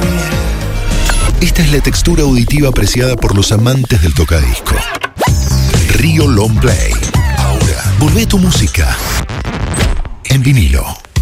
Esta es la textura auditiva apreciada por los amantes del tocadisco. Río Long Play. Ahora, volvé tu música en vinilo.